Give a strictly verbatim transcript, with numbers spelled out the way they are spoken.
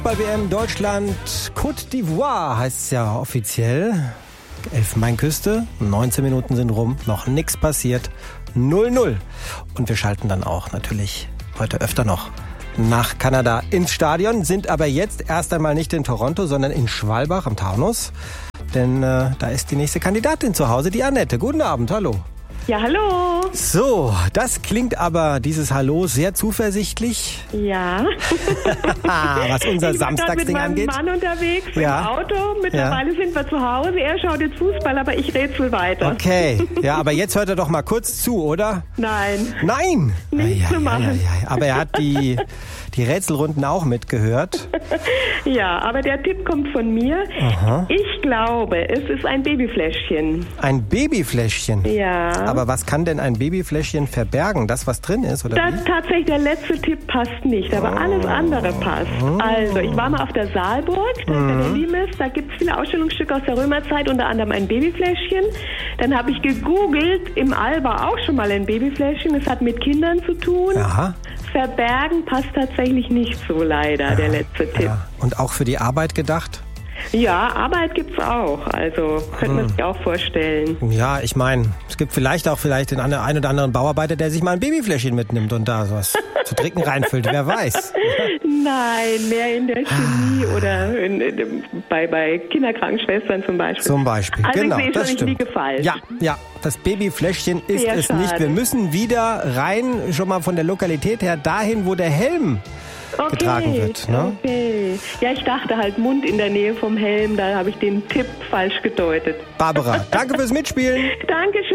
Fußball-W M Deutschland Côte d'Ivoire heißt es ja offiziell. Elfenbeinküste, neunzehn Minuten sind rum, noch nichts passiert. null null. Und wir schalten dann auch natürlich heute öfter noch nach Kanada ins Stadion, sind aber jetzt erst einmal nicht in Toronto, sondern in Schwalbach am Taunus. Denn äh, da ist die nächste Kandidatin zu Hause, die Annette. Guten Abend, hallo. Ja, hallo. So, das klingt aber, dieses Hallo, sehr zuversichtlich. Ja. Was unser Samstagsding angeht. Ich bin mit meinem Mann unterwegs ja. im Auto. Mittlerweile ja. sind wir zu Hause. Er schaut jetzt Fußball, aber ich rätsel weiter. Okay, ja, aber jetzt hört er doch mal kurz zu, oder? Nein. Nein? Nichts zu machen. Ja, ja, ja. Aber er hat die, die Rätselrunden auch mitgehört. Ja, aber der Tipp kommt von mir. Aha. Ich glaube, es ist ein Babyfläschchen. Ein Babyfläschchen? Ja. Aber was kann denn ein Babyfläschchen verbergen? Das, was drin ist, oder das, wie? Tatsächlich, der letzte Tipp passt nicht, aber oh. alles andere passt. Oh. Also, ich war mal auf der Saalburg, da ist ja der Limes, da gibt es viele Ausstellungsstücke aus der Römerzeit, unter anderem ein Babyfläschchen. Dann habe ich gegoogelt, im All war auch schon mal ein Babyfläschchen, es hat mit Kindern zu tun. Aha. Verbergen passt tatsächlich nicht so leider, ja, der letzte Tipp. Ja. Und auch für die Arbeit gedacht? Ja, Arbeit gibt's auch, also könnte man sich auch vorstellen. Ja, ich meine, es gibt vielleicht auch vielleicht den einen oder anderen Bauarbeiter, der sich mal ein Babyfläschchen mitnimmt und da sowas zu trinken reinfüllt, wer weiß. Nein, mehr in der Chemie oder in, in, bei, bei Kinderkrankenschwestern zum Beispiel. Zum Beispiel, also genau, ich sehe das schon, stimmt. Ich liege falsch. Ja, ja, das Babyfläschchen ist Sehr es schade. nicht. Wir müssen wieder rein, schon mal von der Lokalität her, dahin, wo der Helm Okay, getragen wird. Ne? Okay. Ja, ich dachte halt Mund in der Nähe vom Helm, da habe ich den Tipp falsch gedeutet. Barbara, danke fürs Mitspielen. Dankeschön.